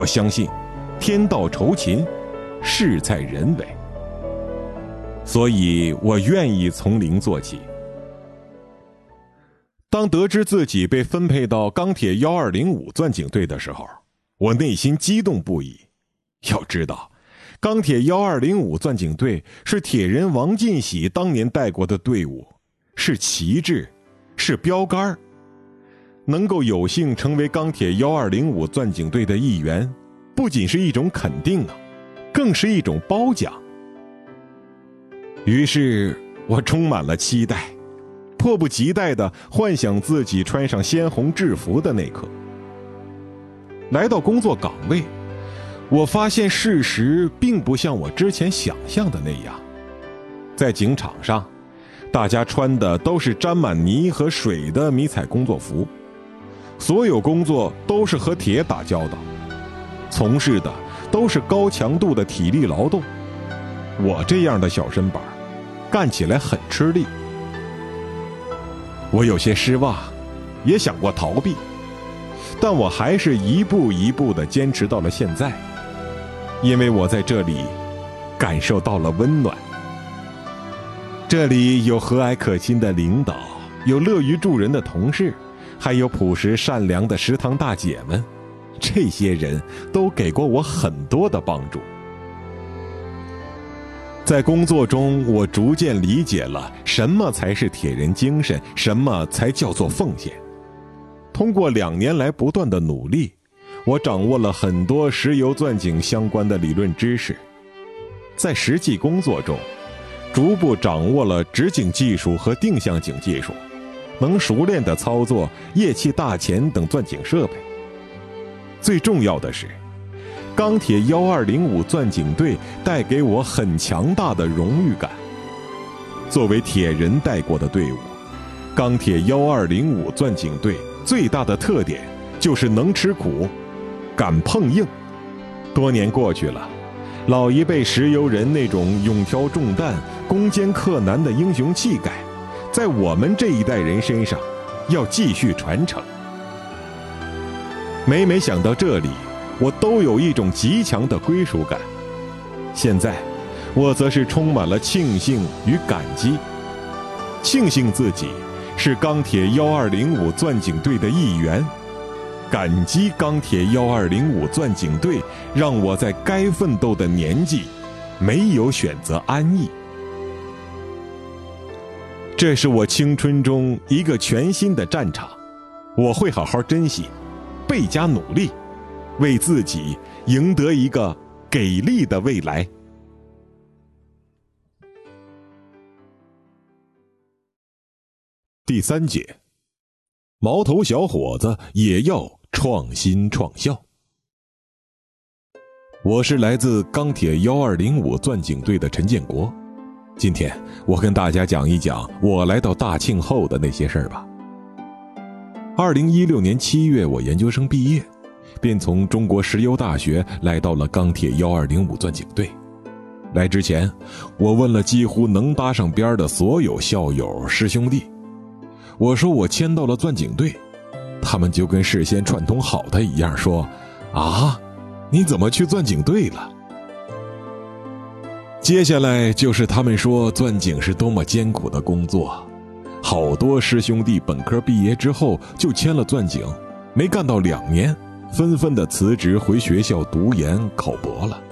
我相信天道酬勤，事在人为，所以我愿意从零做起。当得知自己被分配到钢铁1205钻井队的时候，我内心激动不已。要知道，钢铁1205钻井队是铁人王进喜当年带过的队伍，是旗帜，是标杆。能够有幸成为钢铁1205钻井队的一员，不仅是一种肯定啊，更是一种褒奖。于是我充满了期待，迫不及待地幻想自己穿上鲜红制服的那刻。来到工作岗位，我发现事实并不像我之前想象的那样。在井场上，大家穿的都是沾满泥和水的迷彩工作服，所有工作都是和铁打交道，从事的都是高强度的体力劳动。我这样的小身板，干起来很吃力。我有些失望，也想过逃避，但我还是一步一步地坚持到了现在，因为我在这里感受到了温暖。这里有和蔼可亲的领导，有乐于助人的同事，还有朴实善良的食堂大姐们，这些人都给过我很多的帮助。在工作中，我逐渐理解了什么才是铁人精神，什么才叫做奉献。通过2年来不断的努力，我掌握了很多石油钻井相关的理论知识，在实际工作中逐步掌握了直井技术和定向井技术，能熟练地操作液气大钳等钻井设备。最重要的是，钢铁1205钻井队带给我很强大的荣誉感。作为铁人带过的队伍，钢铁1205钻井队最大的特点就是能吃苦，敢碰硬。多年过去了，老一辈石油人那种勇挑重担、攻坚克难的英雄气概，在我们这一代人身上要继续传承。每想到这里，我都有一种极强的归属感。现在我则是充满了庆幸与感激，庆幸自己是钢铁1205钻井队的一员，感激钢铁1205钻井队让我在该奋斗的年纪没有选择安逸。这是我青春中一个全新的战场，我会好好珍惜，倍加努力，为自己赢得一个给力的未来。第3节，毛头小伙子也要创新创效。我是来自钢铁1205钻井队的陈建国，今天我跟大家讲一讲我来到大庆后的那些事儿吧。2016年7月，我研究生毕业，便从中国石油大学来到了钢铁1205钻井队。来之前，我问了几乎能搭上边的所有校友师兄弟，我说我签到了钻井队，他们就跟事先串通好的一样说：啊，你怎么去钻井队了？接下来就是他们说钻井是多么艰苦的工作，好多师兄弟本科毕业之后就签了钻井，没干到2年，纷纷的辞职回学校读研考博了。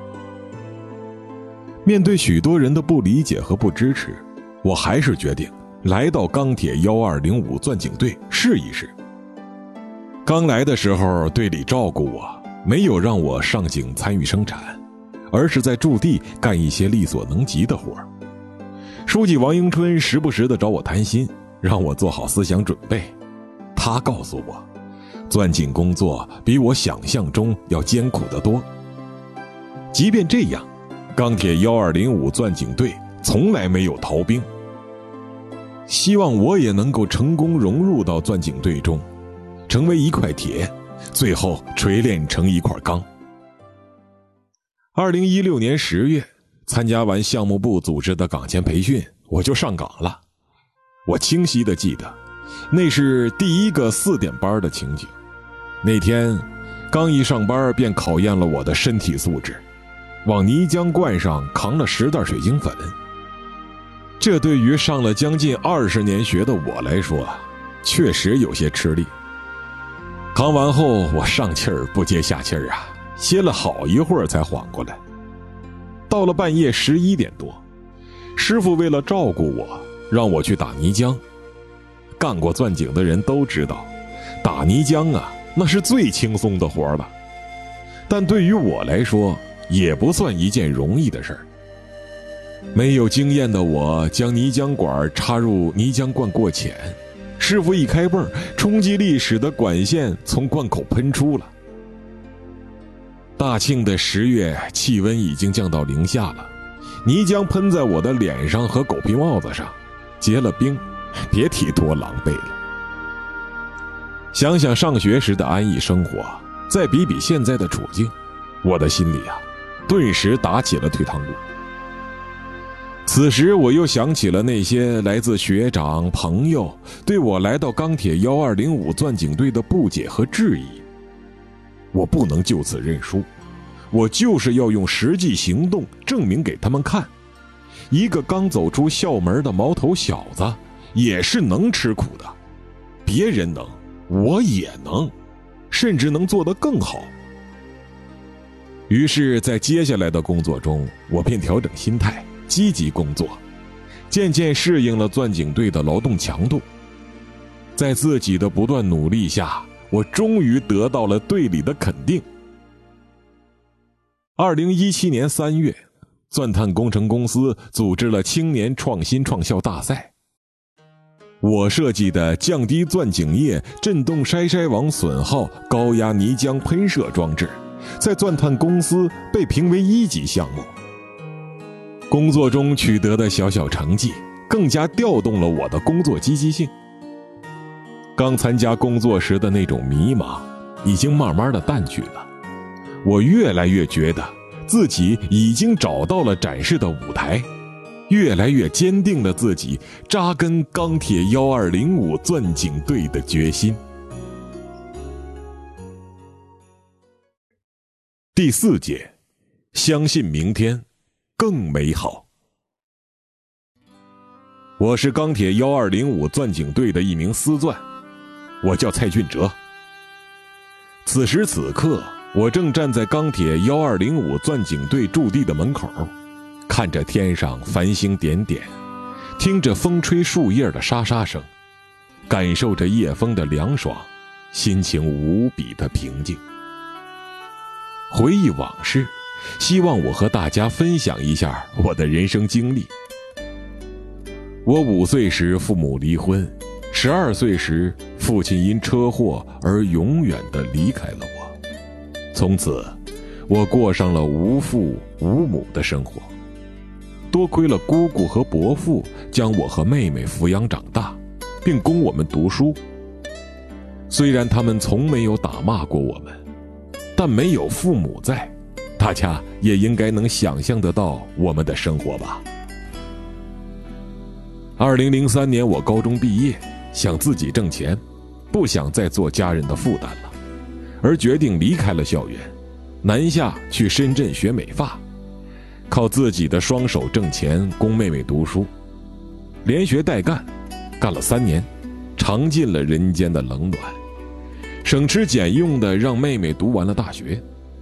面对许多人的不理解和不支持，我还是决定来到钢铁1205钻井队试一试。刚来的时候，队里照顾我，没有让我上井参与生产，而是在驻地干一些力所能及的活。书记王迎春时不时地找我谈心，让我做好思想准备。他告诉我，钻井工作比我想象中要艰苦得多。即便这样，钢铁1205钻井队从来没有逃兵。希望我也能够成功融入到钻井队中，成为一块铁，最后锤炼成一块钢。2016年10月，参加完项目部组织的岗前培训，我就上岗了。我清晰地记得，那是第一个4点班的情景。那天刚一上班便考验了我的身体素质，往泥浆罐上扛了10袋水晶粉。这对于上了将近20年学的我来说，确实有些吃力。扛完后，我上气儿不接下气儿啊，歇了好一会儿才缓过来。到了半夜11点多，师傅为了照顾我，让我去打泥浆。干过钻井的人都知道，打泥浆啊，那是最轻松的活了。但对于我来说，也不算一件容易的事儿。没有经验的我将泥浆管插入泥浆罐过浅，师傅一开泵，冲击力使得管线从罐口喷出了。大庆的10月，气温已经降到0下了，泥浆喷在我的脸上和狗皮帽子上，结了冰，别提多狼狈了。想想上学时的安逸生活，再比比现在的处境，我的心里啊，顿时打起了退堂鼓。此时我又想起了那些来自学长朋友对我来到钢铁1205钻井队的不解和质疑。我不能就此认输，我就是要用实际行动证明给他们看，一个刚走出校门的毛头小子也是能吃苦的，别人能，我也能，甚至能做得更好。于是在接下来的工作中，我便调整心态，积极工作，渐渐适应了钻井队的劳动强度。在自己的不断努力下，我终于得到了队里的肯定。2017年3月，钻探工程公司组织了青年创新创校大赛。我设计的降低钻井液震动筛网损耗高压泥浆喷射装置，在钻探公司被评为1级项目。工作中取得的小小成绩，更加调动了我的工作积极性。刚参加工作时的那种迷茫，已经慢慢的淡去了。我越来越觉得自己已经找到了展示的舞台，越来越坚定了自己扎根钢铁1205钻井队的决心。第4节，相信明天更美好。我是钢铁1205钻井队的一名司钻，我叫蔡俊哲。此时此刻，我正站在钢铁1205钻井队驻地的门口，看着天上繁星点点，听着风吹树叶的沙沙声，感受着夜风的凉爽，心情无比的平静。回忆往事，希望我和大家分享一下我的人生经历。我5岁时父母离婚，12岁时父亲因车祸而永远地离开了我。从此，我过上了无父无母的生活。多亏了姑姑和伯父将我和妹妹抚养长大，并供我们读书。虽然他们从没有打骂过我们，但没有父母在，大家也应该能想象得到我们的生活吧。2003年我高中毕业，想自己挣钱，不想再做家人的负担了，而决定离开了校园，南下去深圳学美发，靠自己的双手挣钱供妹妹读书。连学带干，干了3年，尝尽了人间的冷暖，省吃俭用的让妹妹读完了大学。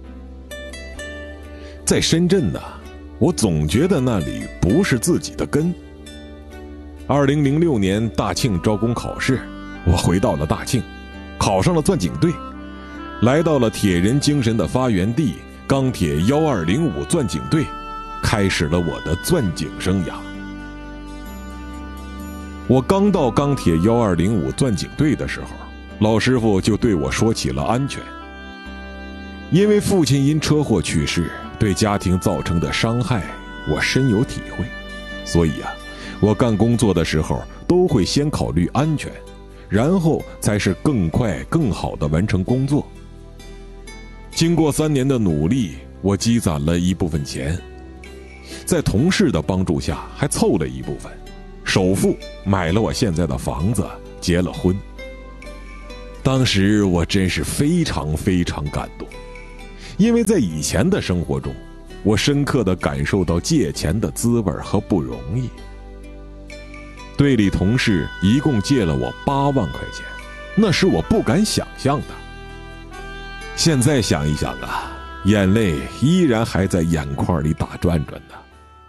在深圳呢，我总觉得那里不是自己的根。2006年大庆招工考试，我回到了大庆，考上了钻井队，来到了铁人精神的发源地钢铁1205钻井队，开始了我的钻井生涯。我刚到钢铁1205钻井队的时候，老师傅就对我说起了安全。因为父亲因车祸去世，对家庭造成的伤害我深有体会，所以我干工作的时候都会先考虑安全，然后才是更快更好地完成工作。经过3年的努力，我积攒了一部分钱，在同事的帮助下还凑了一部分，首付买了我现在的房子，结了婚。 当时我真是非常非常感动，因为在以前的生活中，我深刻地感受到借钱的滋味和不容易。队里同事一共借了我8万块钱，那是我不敢想象的。现在想一想啊，眼泪依然还在眼眶里打转转呢。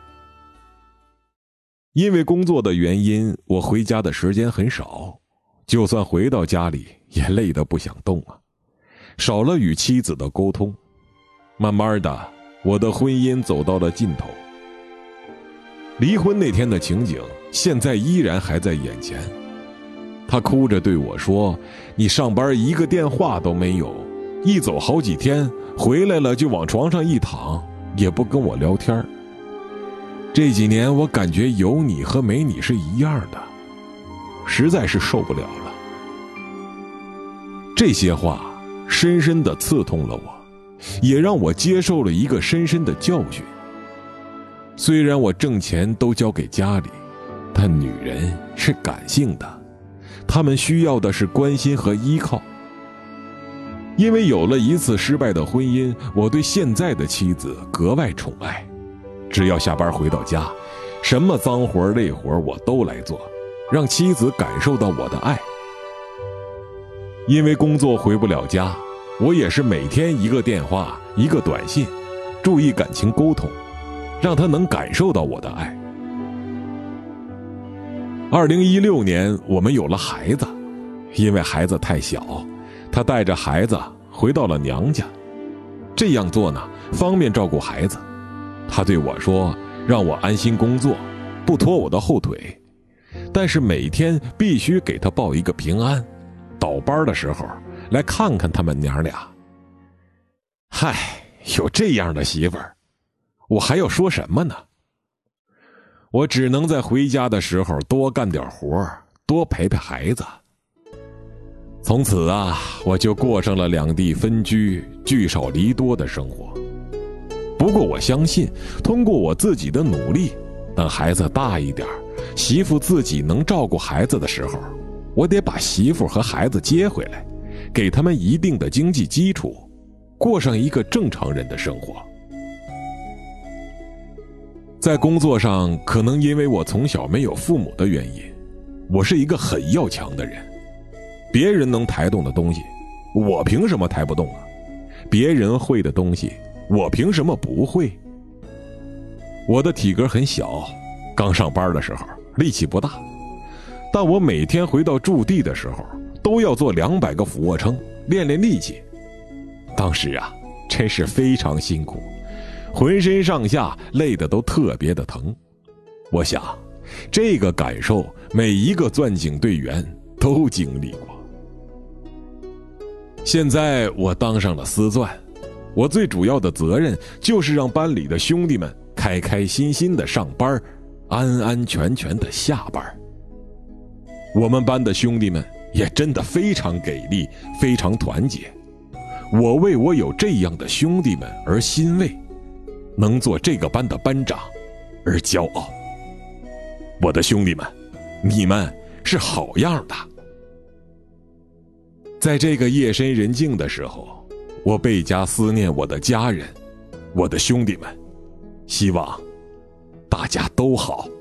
因为工作的原因，我回家的时间很少，就算回到家里也累得不想动啊，少了与妻子的沟通。慢慢的，我的婚姻走到了尽头。离婚那天的情景现在依然还在眼前。她哭着对我说，你上班一个电话都没有，一走好几天，回来了就往床上一躺，也不跟我聊天。这几年我感觉有你和没你是一样的，实在是受不了了。这些话深深地刺痛了我，也让我接受了一个深深的教训。虽然我挣钱都交给家里，但女人是感性的，她们需要的是关心和依靠。因为有了一次失败的婚姻，我对现在的妻子格外宠爱。只要下班回到家，什么脏活累活我都来做，让妻子感受到我的爱。因为工作回不了家，我也是每天一个电话一个短信，注意感情沟通，让她能感受到我的爱。2016年我们有了孩子，因为孩子太小，她带着孩子回到了娘家。这样做呢，方便照顾孩子。她对我说，让我安心工作，不拖我的后腿，但是每天必须给她报一个平安，倒班的时候来看看他们娘俩。嗨，有这样的媳妇儿，我还要说什么呢？我只能在回家的时候多干点活，多陪陪孩子。从此啊，我就过上了两地分居、聚少离多的生活。不过我相信，通过我自己的努力，等孩子大一点，媳妇自己能照顾孩子的时候，我得把媳妇和孩子接回来，给他们一定的经济基础，过上一个正常人的生活。在工作上，可能因为我从小没有父母的原因，我是一个很要强的人。别人能抬动的东西，我凭什么抬不动啊？别人会的东西，我凭什么不会？我的体格很小，刚上班的时候力气不大，但我每天回到驻地的时候都要做200个俯卧撑，练练力气。当时啊，真是非常辛苦，浑身上下累得都特别的疼。我想，这个感受每一个钻井队员都经历过。现在我当上了司钻，我最主要的责任就是让班里的兄弟们开开心心的上班，安安全全的下班。我们班的兄弟们也真的非常给力，非常团结。我为我有这样的兄弟们而欣慰，能做这个班的班长而骄傲。我的兄弟们，你们是好样的。在这个夜深人静的时候，我倍加思念我的家人，我的兄弟们，希望大家都好。